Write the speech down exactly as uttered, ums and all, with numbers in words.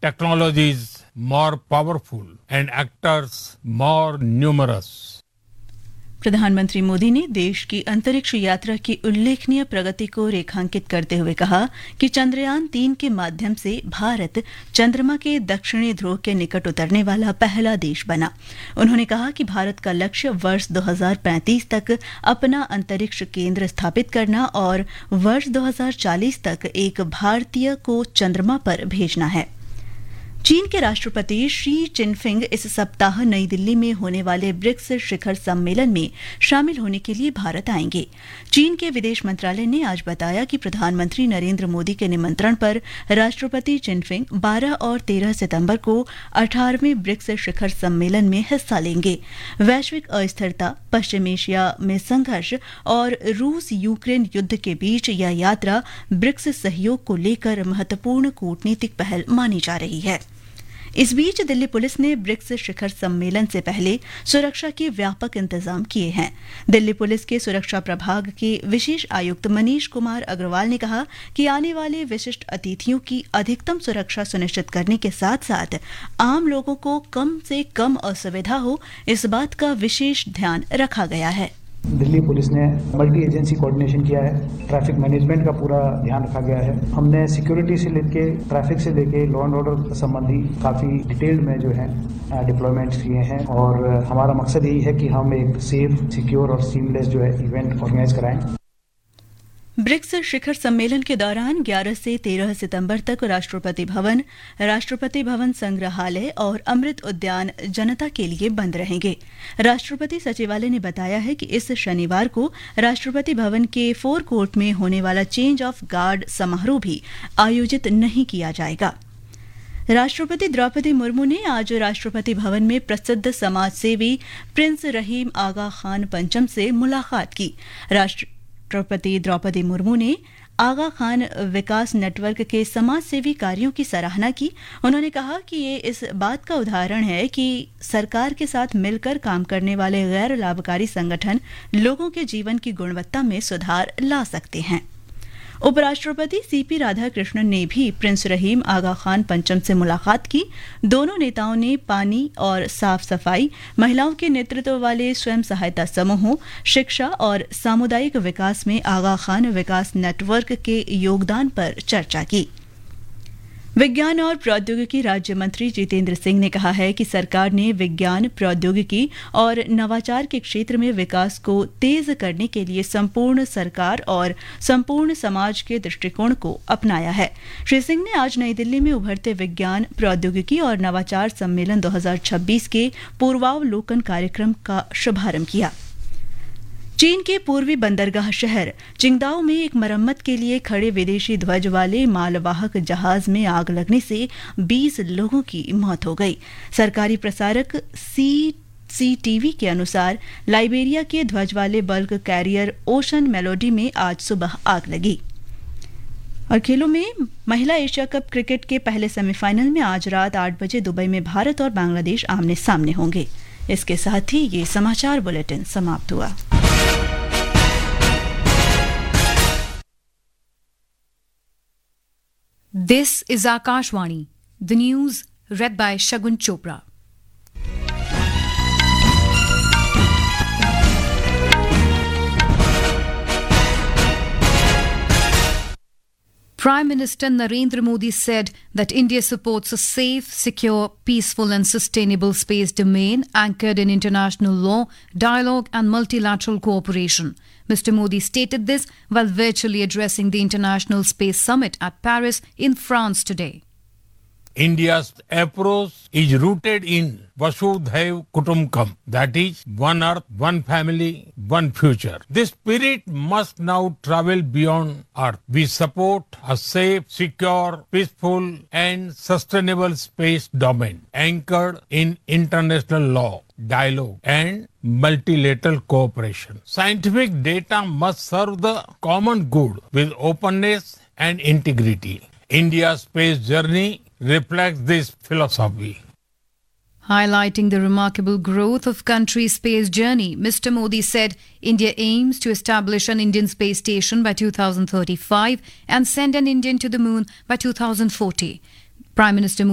technologies more powerful and actors more numerous. प्रधानमंत्री मोदी ने देश की अंतरिक्ष यात्रा की उल्लेखनीय प्रगति को रेखांकित करते हुए कहा कि चंद्रयान तीन के माध्यम से भारत चंद्रमा के दक्षिणी ध्रुव के निकट उतरने वाला पहला देश बना। उन्होंने कहा कि भारत का लक्ष्य वर्ष दो हज़ार पैंतीस तक अपना अंतरिक्ष केंद्र स्थापित करना और वर्ष दो हज़ार चालीस तक एक भारतीय को चंद्रमा पर भेजना है। चीन के राष्ट्रपति शी चिनफिंग इस सप्ताह नई दिल्ली में होने वाले ब्रिक्स शिखर सम्मेलन में शामिल होने के लिए भारत आएंगे। चीन के विदेश मंत्रालय ने आज बताया कि प्रधानमंत्री नरेंद्र मोदी के निमंत्रण पर राष्ट्रपति चिनफिंग बारह और तेरह सितंबर को अठारहवें ब्रिक्स शिखर सम्मेलन में हिस्सा लेंगे। वैश्विक अस्थिरता, पश्चिम एशिया में संघर्ष और रूस यूक्रेन युद्ध के बीच यह यात्रा ब्रिक्स सहयोग को लेकर महत्वपूर्ण कूटनीतिक पहल मानी जा रही है। इस बीच दिल्ली पुलिस ने ब्रिक्स शिखर सम्मेलन से पहले सुरक्षा के व्यापक इंतजाम किए हैं। दिल्ली पुलिस के सुरक्षा प्रभाग के विशेष आयुक्त मनीष कुमार अग्रवाल ने कहा कि आने वाले विशिष्ट अतिथियों की अधिकतम सुरक्षा सुनिश्चित करने के साथ साथ आम लोगों को कम से कम असुविधा हो, इस बात का विशेष ध्यान रखा गया है। दिल्ली पुलिस ने मल्टी एजेंसी कोऑर्डिनेशन किया है, ट्रैफिक मैनेजमेंट का पूरा ध्यान रखा गया है। हमने सिक्योरिटी से लेके ट्रैफिक से लेके लॉ एंड ऑर्डर संबंधी काफी डिटेल्ड में जो है डिप्लॉयमेंट्स किए हैं और हमारा मकसद यही है कि हम एक सेफ, सिक्योर और सीमलेस जो है इवेंट ऑर्गेनाइज कराएं। ब्रिक्स शिखर सम्मेलन के दौरान ग्यारह से तेरह सितंबर तक राष्ट्रपति भवन, राष्ट्रपति भवन संग्रहालय और अमृत उद्यान जनता के लिए बंद रहेंगे। राष्ट्रपति सचिवालय ने बताया है कि इस शनिवार को राष्ट्रपति भवन के फोर कोर्ट में होने वाला चेंज ऑफ गार्ड समारोह भी आयोजित नहीं किया जाएगा। राष्ट्रपति द्रौपदी मुर्मू ने आज राष्ट्रपति भवन में प्रसिद्ध समाजसेवी प्रिंस रहीम आगा खान पंचम से मुलाकात की। राष्ट्र राष्ट्रपति द्रौपदी मुर्मू ने आगा खान विकास नेटवर्क के समाजसेवी कार्यों की सराहना की। उन्होंने कहा कि ये इस बात का उदाहरण है कि सरकार के साथ मिलकर काम करने वाले गैर लाभकारी संगठन लोगों के जीवन की गुणवत्ता में सुधार ला सकते हैं। उपराष्ट्रपति सीपी राधाकृष्णन ने भी प्रिंस रहीम आगा खान पंचम से मुलाकात की। दोनों नेताओं ने पानी और साफ सफाई, महिलाओं के नेतृत्व वाले स्वयं सहायता समूहों, शिक्षा और सामुदायिक विकास में आगा खान विकास नेटवर्क के योगदान पर चर्चा की। विज्ञान और प्रौद्योगिकी राज्य मंत्री जितेंद्र सिंह ने कहा है कि सरकार ने विज्ञान, प्रौद्योगिकी और नवाचार के क्षेत्र में विकास को तेज करने के लिए संपूर्ण सरकार और संपूर्ण समाज के दृष्टिकोण को अपनाया है। श्री सिंह ने आज नई दिल्ली में उभरते विज्ञान, प्रौद्योगिकी और नवाचार सम्मेलन दो हज़ार छब्बीस के पूर्वावलोकन कार्यक्रम का शुभारंभ किया। चीन के पूर्वी बंदरगाह शहर चिंगदाओ में एक मरम्मत के लिए खड़े विदेशी ध्वज वाले मालवाहक जहाज में आग लगने से बीस लोगों की मौत हो गई। सरकारी प्रसारक सी सीटीवी के अनुसार लाइबेरिया के ध्वज वाले बल्क कैरियर ओशन मेलोडी में आज सुबह आग लगी। और खेलों में महिला एशिया कप क्रिकेट के पहले सेमीफाइनल में आज रात आठ बजे दुबई में भारत और बांग्लादेश आमने सामने होंगे। इसके साथ ही ये समाचार बुलेटिन समाप्त हुआ। This is Akashvani, the news read by Shagun Chopra. Prime Minister Narendra Modi said that India supports a safe, secure, peaceful and sustainable space domain anchored in international law, dialogue and multilateral cooperation. Mister Modi stated this while virtually addressing the International Space Summit at Paris in France today. India's approach is rooted in Vasudhaiv Kutumbakam, that is, one earth, one family, one future. This spirit must now travel beyond earth. We support a safe, secure, peaceful and sustainable space domain anchored in international law, dialogue and multilateral cooperation. Scientific data must serve the common good with openness and integrity. India's space journey reflects this philosophy. Highlighting the remarkable growth of country's space journey, Mister Modi said India aims to establish an Indian space station by two thousand thirty-five and send an Indian to the moon by two thousand forty. Prime Minister Modi